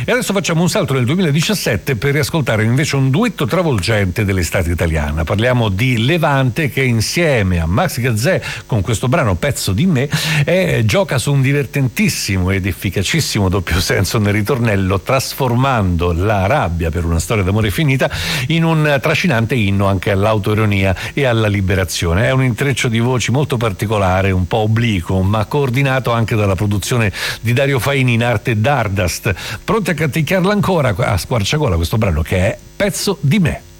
E adesso facciamo un salto nel 2017 per riascoltare invece un duetto travolgente dell'estate italiana. Parliamo di Levante, che insieme a Max Gazzè con questo brano Pezzo di me gioca su un divertentissimo ed efficacissimo doppio senso nel ritornello, trasformando la rabbia per una storia d'amore finita in un trascinante inno anche all'autoironia e alla liberazione. È un intreccio di voci molto particolare, un po' obliquo, ma coordinato anche dalla produzione di Dario Faini in arte Dardust. Pronti a canticchiarla ancora a squarciagola questo brano che è Pezzo di me.